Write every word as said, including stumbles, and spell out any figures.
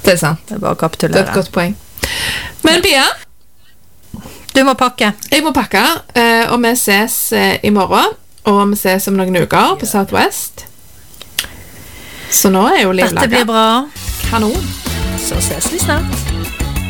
Det er sant. Det er bare å Det er kapitulere. et godt poeng. Men Pia, Du må pakke. jeg må pakke, eh, og vi ses eh, i morgen, og vi ses om noen uker på Southwest. Så nå er jo liv Dette blir laget. bra. Kanon. Så ses vi snart.